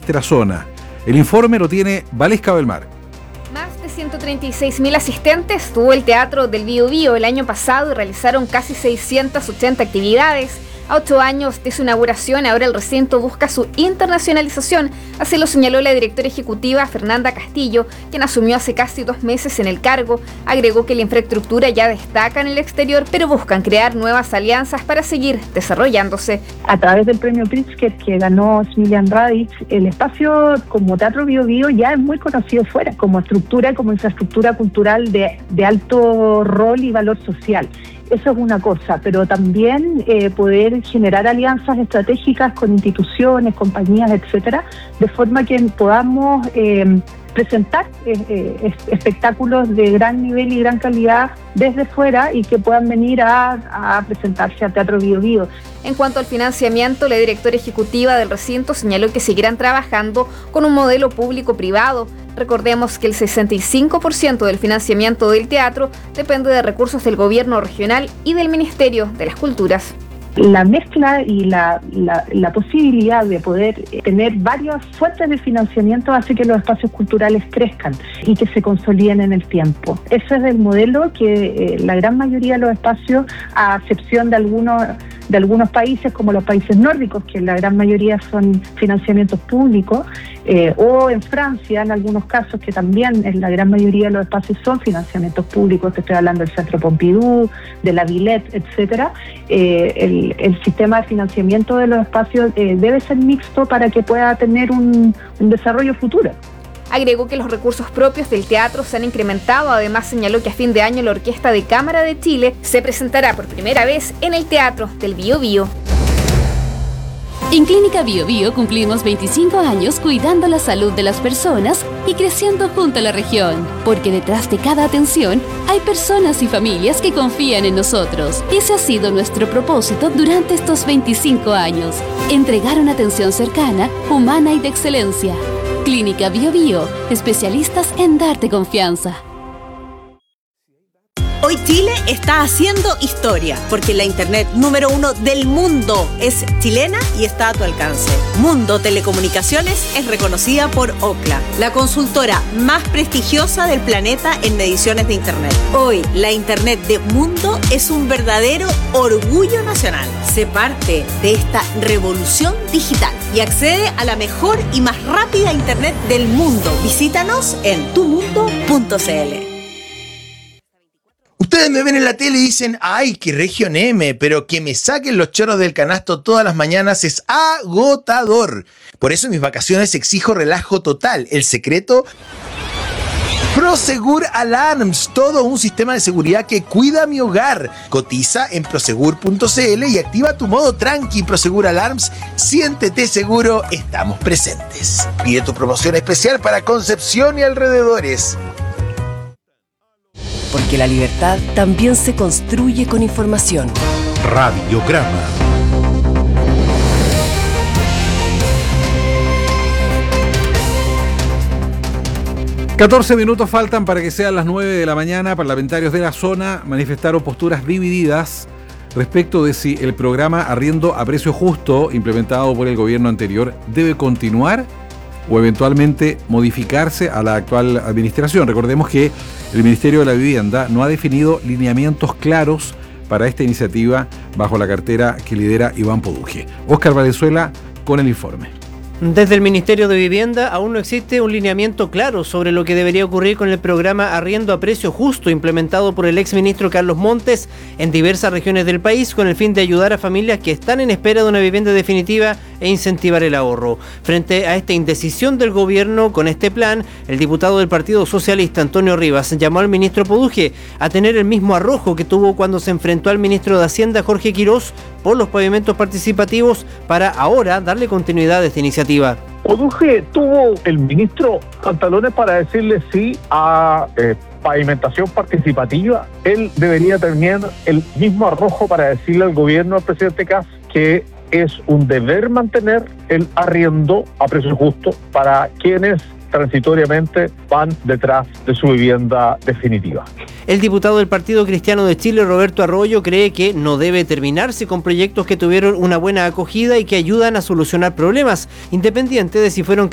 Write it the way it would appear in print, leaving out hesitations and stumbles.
de la zona. El informe lo tiene Valesca Belmar. Más de 136.000 asistentes tuvo el Teatro del Bío Bío el año pasado y realizaron casi 680 actividades. A 8 años de su inauguración, ahora el recinto busca su internacionalización, así lo señaló la directora ejecutiva Fernanda Castillo, quien asumió hace casi 2 meses en el cargo. Agregó que la infraestructura ya destaca en el exterior, pero buscan crear nuevas alianzas para seguir desarrollándose. A través del premio Pritzker que ganó Smiljan Radic, el espacio como Teatro Bío Bío ya es muy conocido fuera, como estructura, como infraestructura cultural de alto rol y valor social. Eso es una cosa, pero también poder generar alianzas estratégicas con instituciones, compañías, etcétera, de forma que podamos presentar espectáculos de gran nivel y gran calidad desde fuera y que puedan venir a presentarse al Teatro Bío Bío. En cuanto al financiamiento, la directora ejecutiva del recinto señaló que seguirán trabajando con un modelo público-privado. Recordemos que el 65% del financiamiento del teatro depende de recursos del gobierno regional y del Ministerio de las Culturas. La mezcla y la posibilidad de poder tener varias fuentes de financiamiento hace que los espacios culturales crezcan y que se consoliden en el tiempo. Ese es el modelo que la gran mayoría de los espacios, a excepción de algunos países como los países nórdicos, que la gran mayoría son financiamientos públicos, o en Francia, en algunos casos, que también en la gran mayoría de los espacios son financiamientos públicos. Te estoy hablando del Centro Pompidou, de la Villette, etcétera. El sistema de financiamiento de los espacios debe ser mixto para que pueda tener un desarrollo futuro. Agregó que los recursos propios del teatro se han incrementado. Además, señaló que a fin de año la Orquesta de Cámara de Chile se presentará por primera vez en el Teatro del Bío Bío. En Clínica Bío Bío cumplimos 25 años cuidando la salud de las personas y creciendo junto a la región, porque detrás de cada atención hay personas y familias que confían en nosotros. Ese ha sido nuestro propósito durante estos 25 años, entregar una atención cercana, humana y de excelencia. Clínica Bío Bío, especialistas en darte confianza. Hoy Chile está haciendo historia, porque la internet número 1 del mundo es chilena y está a tu alcance. Mundo Telecomunicaciones es reconocida por Ookla, la consultora más prestigiosa del planeta en mediciones de internet. Hoy, la internet de Mundo es un verdadero orgullo nacional. Sé parte de esta revolución digital y accede a la mejor y más rápida internet del mundo. Visítanos en tumundo.cl. Ustedes me ven en la tele y dicen, ¡ay, qué región M! Pero que me saquen los choros del canasto todas las mañanas es agotador. Por eso en mis vacaciones exijo relajo total. El secreto, Prosegur Alarms, todo un sistema de seguridad que cuida mi hogar. Cotiza en prosegur.cl y activa tu modo tranqui. Prosegur Alarms, siéntete seguro, estamos presentes. Pide tu promoción especial para Concepción y alrededores. Porque la libertad también se construye con información. Radiograma. ...14 minutos faltan para que sean las 9 de la mañana. Parlamentarios de la zona manifestaron posturas divididas respecto de si el programa Arriendo a Precio Justo, implementado por el gobierno anterior, debe continuar o eventualmente modificarse a la actual administración. Recordemos que el Ministerio de la Vivienda no ha definido lineamientos claros para esta iniciativa bajo la cartera que lidera Iván Poduje. Óscar Valenzuela con el informe. Desde el Ministerio de Vivienda aún no existe un lineamiento claro sobre lo que debería ocurrir con el programa Arriendo a Precio Justo implementado por el exministro Carlos Montes en diversas regiones del país con el fin de ayudar a familias que están en espera de una vivienda definitiva e incentivar el ahorro. Frente a esta indecisión del gobierno con este plan, el diputado del Partido Socialista Antonio Rivas llamó al ministro Poduje a tener el mismo arrojo que tuvo cuando se enfrentó al ministro de Hacienda Jorge Quirós por los pavimentos participativos para ahora darle continuidad a esta iniciativa. Poduje tuvo el ministro pantalones para decirle sí a pavimentación participativa. Él debería tener el mismo arrojo para decirle al gobierno del presidente Kast que es un deber mantener el arriendo a precio justo para quienes transitoriamente van detrás de su vivienda definitiva. El diputado del Partido Cristiano de Chile, Roberto Arroyo, cree que no debe terminarse con proyectos que tuvieron una buena acogida y que ayudan a solucionar problemas, independiente de si fueron